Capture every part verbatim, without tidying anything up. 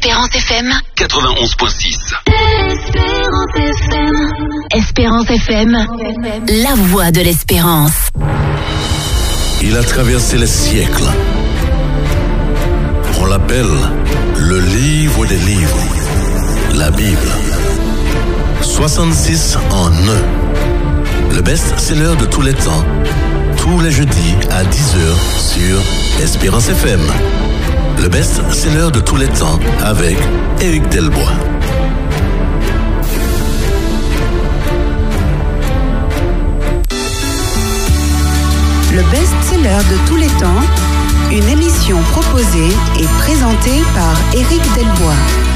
Espérance F M quatre-vingt-onze virgule six. Espérance F M. Espérance F M, la voix de l'espérance. Il a traversé les siècles. On l'appelle le livre des livres, la Bible. soixante-six en un. Le best-seller de tous les temps. Tous les jeudis à dix heures sur Espérance F M. Le best-seller de tous les temps avec Éric Delbois. Le best-seller de tous les temps, une émission proposée et présentée par Éric Delbois.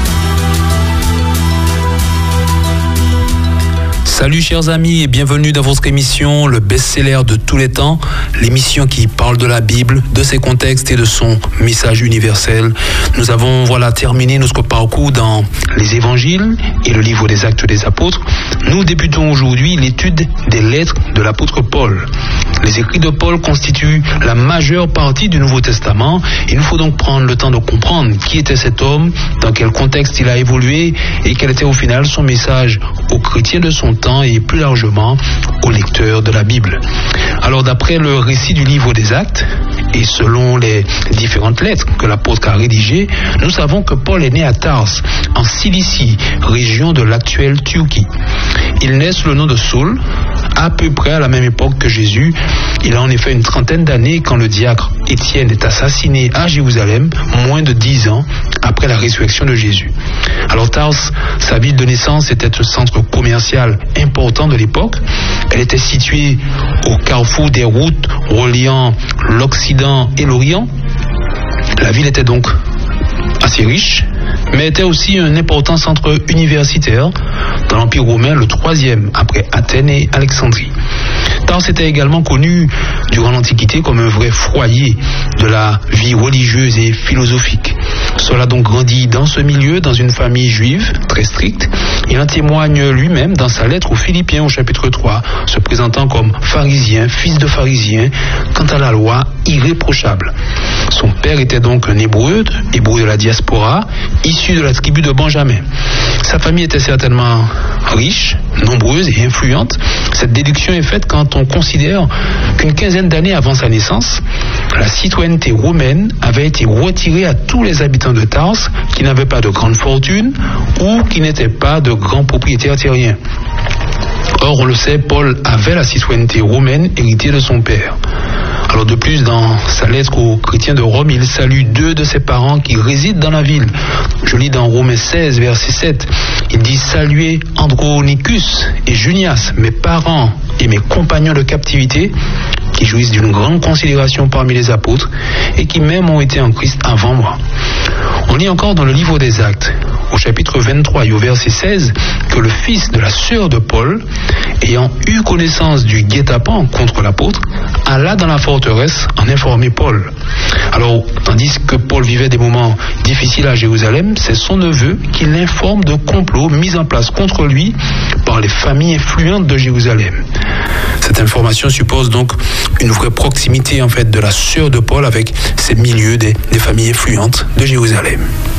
Salut chers amis et bienvenue dans votre émission Le best-seller de tous les temps, l'émission qui parle de la Bible, de ses contextes et de son message universel. Nous avons voilà terminé notre parcours dans les évangiles et le livre des Actes des Apôtres. Nous débutons aujourd'hui l'étude des lettres de l'apôtre Paul. Les écrits de Paul constituent la majeure partie du Nouveau Testament. Il nous faut donc prendre le temps de comprendre qui était cet homme, dans quel contexte il a évolué et quel était au final son message aux chrétiens de son temps et plus largement aux lecteurs de la Bible. Alors d'après le récit du livre des Actes et selon les différentes lettres que l'apôtre a rédigées, nous savons que Paul est né à Tars, en Cilicie, région de l'actuelle Turquie. Il naît sous le nom de Saul, à peu près à la même époque que Jésus. Il a en effet une trentaine d'années quand le diacre Étienne est assassiné à Jérusalem, moins de dix ans après la résurrection de Jésus. Alors Tars, sa ville de naissance, était un centre commercial important de l'époque. Elle était située au carrefour des routes reliant l'Occident et l'Orient. La ville était donc assez riche, mais était aussi un important centre universitaire dans l'Empire romain, le troisième après Athènes et Alexandrie. Tars était également connu durant l'Antiquité comme un vrai foyer de la vie religieuse et philosophique. Saul a donc grandi dans ce milieu, dans une famille juive très stricte. Il en témoigne lui-même dans sa lettre aux Philippiens au chapitre trois, se présentant comme pharisien, fils de pharisien, quant à la loi irréprochable. Son père était donc un hébreu, hébreu de la diaspora, issu de la tribu de Benjamin. Sa famille était certainement riche, nombreuse et influente. Cette déduction est faite quand on considère qu'une quinzaine d'années avant sa naissance, la citoyenneté romaine avait été retirée à tous les habitants de Tars qui n'avaient pas de grande fortune ou qui n'étaient pas de grands propriétaires terriens. Or, on le sait, Paul avait la citoyenneté romaine héritée de son père. Alors de plus, dans sa lettre aux chrétiens de Rome, il salue deux de ses parents qui résident dans la ville. Je lis dans Romains seize, verset sept, il dit « Saluez Andronicus et Junias, mes parents et mes compagnons de captivité, qui jouissent d'une grande considération parmi les apôtres et qui même ont été en Christ avant moi. » On lit encore dans le livre des Actes, au chapitre vingt-trois et au verset seize, que le fils de la sœur de Paul, ayant eu connaissance du guet-apens contre l'apôtre, alla dans la forteresse en informer Paul. Alors, tandis que Paul vivait des moments difficiles à Jérusalem, c'est son neveu qui l'informe de complots mis en place contre lui par les familles influentes de Jérusalem. Cette information suppose donc une vraie proximité en fait de la sœur de Paul avec ces milieux des, des familles influentes de Jérusalem.